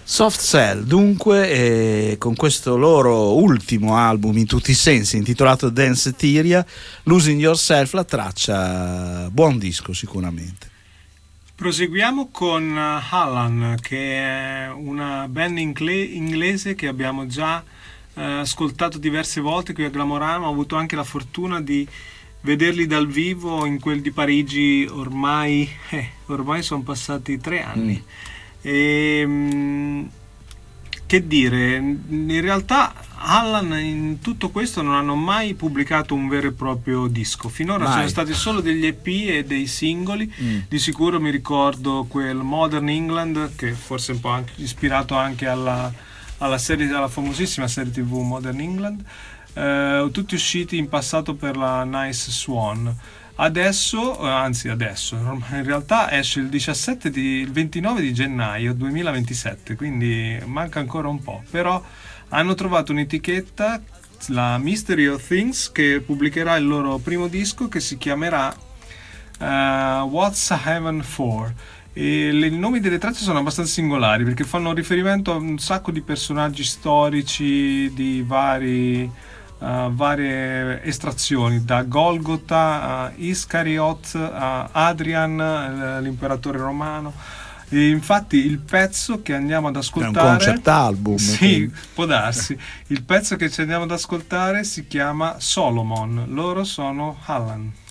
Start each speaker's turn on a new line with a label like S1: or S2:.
S1: Soft Cell, dunque, con questo loro ultimo album in tutti i sensi, intitolato Danceteria, Losing Yourself, la traccia, buon disco sicuramente.
S2: Proseguiamo con Hallan, che è una band inglese che abbiamo già ascoltato diverse volte qui a Glamorama. Ho avuto anche la fortuna di vederli dal vivo in quel di Parigi, ormai sono passati 3 anni. Che dire, in realtà Hallan in tutto questo non hanno mai pubblicato un vero e proprio disco. Finora sono stati solo degli EP e dei singoli. Di sicuro mi ricordo quel Modern England, che forse è un po' anche ispirato anche alla famosissima serie TV Modern England, tutti usciti in passato per la Nice Swan. Adesso, in realtà esce il 29 di gennaio 2027, quindi manca ancora un po', però hanno trovato un'etichetta, la Mystery of Things, che pubblicherà il loro primo disco, che si chiamerà What's Heaven For? E i nomi delle tracce sono abbastanza singolari, perché fanno riferimento a un sacco di personaggi storici di varie estrazioni, da Golgotha a Iscariot a Adrian, l'imperatore romano. E infatti il pezzo che andiamo ad ascoltare
S1: è un concept album,
S2: sì, quindi può darsi. Il pezzo che ci andiamo ad ascoltare si chiama Solomon. Loro sono Hallan.